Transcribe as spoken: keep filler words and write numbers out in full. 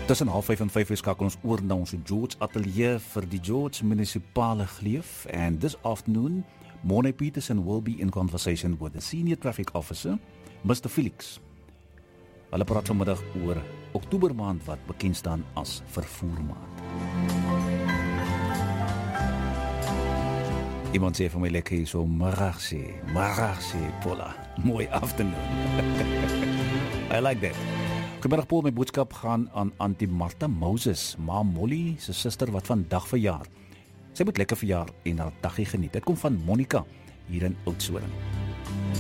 Tussen half vyf en vyf uur skakel ons oor na ons George Atelier vir die George Municipale Gleuf. And this afternoon, Morne Peterson will be in conversation with the Senior Traffic Officer, Mister Felix. Hulle praat vanmiddag oor Oktobermaand wat bekend staan as vervoermaand. Iemand sê vir my lekker hier so, maragse, maragse, Paula. Mooi afternoon. I like that. Goeiemiddag Paul, my boodskap gaan aan Auntie Martha Moses, ma Molly, sy suster wat vandag verjaar. Sy moet lekker verjaar en haar daggie geniet. Dit kom van Monica hier in Oudtshoorn.